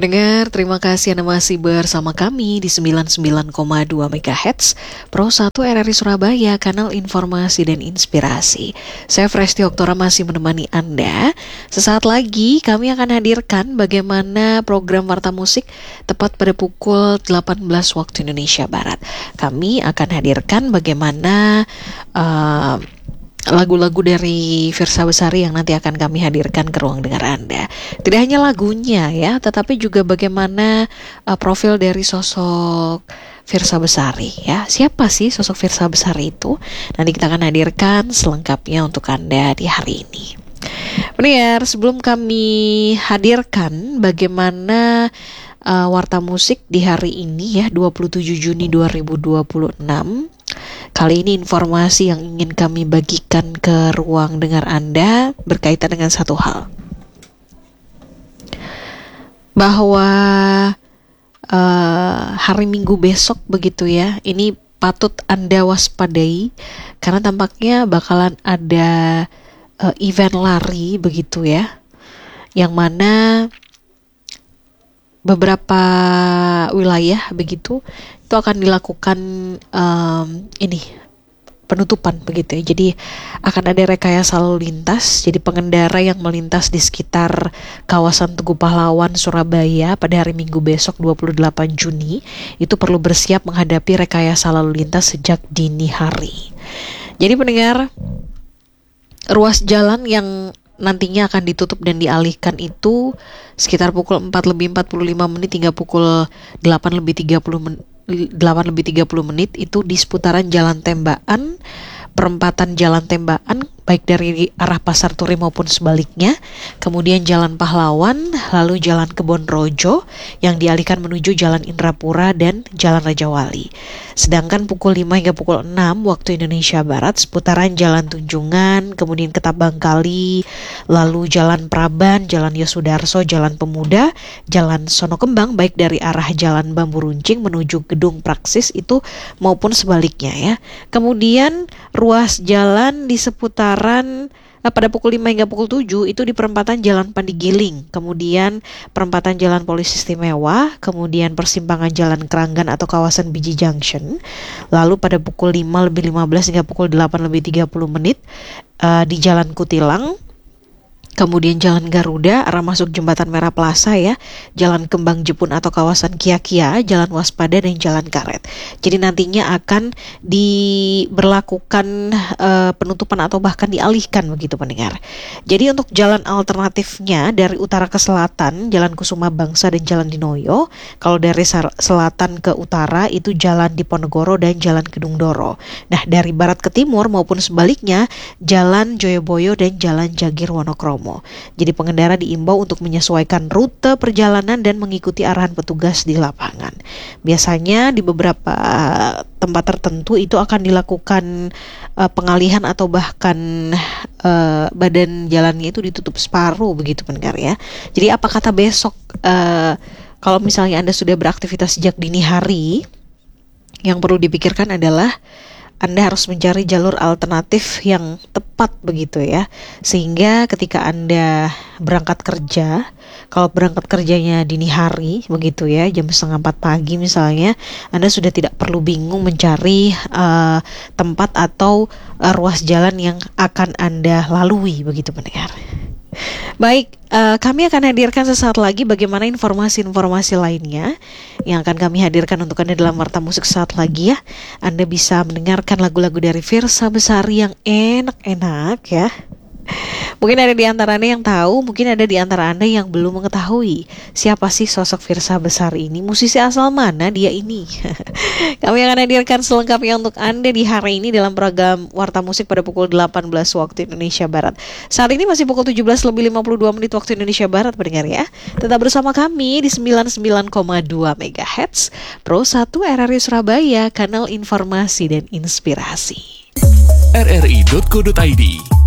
Pendengar, terima kasih Anda masih bersama kami di 99,2 MHz Pro 1 RRI Surabaya, kanal informasi dan inspirasi. Saya Fresti Oktora masih menemani Anda. Sesaat lagi kami akan hadirkan bagaimana program Warta Musik tepat pada pukul 18 waktu Indonesia Barat. Kami akan hadirkan bagaimana lagu-lagu dari Firsa Besari yang nanti akan kami hadirkan ke ruang dengar Anda. Tidak hanya lagunya ya, tetapi juga bagaimana profil dari sosok Firsa Besari ya. Siapa sih sosok Firsa Besari itu? Nanti kita akan hadirkan selengkapnya untuk Anda di hari ini. Pendengar, sebelum kami hadirkan bagaimana Warta Musik di hari ini ya, 27 Juni 2026. Kali ini informasi yang ingin kami bagikan ke ruang dengar Anda berkaitan dengan satu hal. Bahwa hari Minggu besok begitu ya, ini patut Anda waspadai karena tampaknya bakalan ada event lari begitu ya, yang mana beberapa wilayah begitu itu akan dilakukan penutupan begitu ya. Jadi akan ada rekayasa lalu lintas. Jadi pengendara yang melintas di sekitar kawasan Tugu Pahlawan Surabaya pada hari Minggu besok 28 Juni itu perlu bersiap menghadapi rekayasa lalu lintas sejak dini hari. Jadi pendengar, ruas jalan yang nantinya akan ditutup dan dialihkan itu sekitar pukul 4:45 hingga pukul 8:30 itu di seputaran Jalan Tembaan, perempatan Jalan Tembaan baik dari arah Pasar Turi maupun sebaliknya, kemudian Jalan Pahlawan, lalu Jalan Kebon Rojo yang dialihkan menuju Jalan Indrapura dan Jalan Raja Wali. Sedangkan pukul 5 hingga pukul 6 waktu Indonesia Barat seputaran Jalan Tunjungan, kemudian Ketapang Kali, lalu Jalan Praban, Jalan Yosudarso, Jalan Pemuda, Jalan Sono Kembang baik dari arah Jalan Bambu Runcing menuju Gedung Praksis itu maupun sebaliknya ya. Kemudian ruas jalan di seputaran pada pukul 5 hingga pukul 7 itu di perempatan Jalan Pandigiling, kemudian perempatan Jalan Polisi Istimewa, kemudian persimpangan Jalan Keranggan atau kawasan Biji Junction. Lalu pada pukul 5:15 hingga pukul 8:30 di Jalan Kutilang, kemudian Jalan Garuda arah masuk Jembatan Merah Plaza ya, Jalan Kembang Jepun atau kawasan Kia-Kia, Jalan Waspada dan Jalan Karet. Jadi nantinya akan diberlakukan penutupan atau bahkan dialihkan begitu pendengar. Jadi untuk jalan alternatifnya dari utara ke selatan, Jalan Kusuma Bangsa dan Jalan Dinoyo. Kalau dari selatan ke utara itu Jalan Diponegoro dan Jalan Kedung Doro. Nah, dari barat ke timur maupun sebaliknya Jalan Joyoboyo dan Jalan Jagir Wonokromo. Jadi pengendara diimbau untuk menyesuaikan rute perjalanan dan mengikuti arahan petugas di lapangan. Biasanya di beberapa tempat tertentu itu akan dilakukan pengalihan atau bahkan badan jalannya itu ditutup separuh begitu pendengar ya. Jadi apa kata besok kalau misalnya Anda sudah beraktivitas sejak dini hari, yang perlu dipikirkan adalah Anda harus mencari jalur alternatif yang tepat begitu ya. Sehingga ketika Anda berangkat kerja, kalau berangkat kerjanya dini hari begitu ya, jam 3:30 pagi misalnya, Anda sudah tidak perlu bingung mencari tempat atau ruas jalan yang akan Anda lalui begitu pendengar. Baik, kami akan hadirkan sesaat lagi bagaimana informasi-informasi lainnya yang akan kami hadirkan untuk Anda dalam Warta Musik saat lagi ya. Anda bisa mendengarkan lagu-lagu dari Firsa Besari yang enak-enak ya. Mungkin ada di antara Anda yang tahu, mungkin ada di antara Anda yang belum mengetahui siapa sih sosok Firsa Besari ini, musisi asal mana dia ini. Kami akan hadirkan selengkapnya untuk Anda di hari ini dalam program Warta Musik pada pukul 18 waktu Indonesia Barat. Saat ini masih pukul 17:52 waktu Indonesia Barat pendengar ya. Tetap bersama kami di 99,2 MHz Pro 1 RRI Surabaya, kanal informasi dan inspirasi. rri.co.id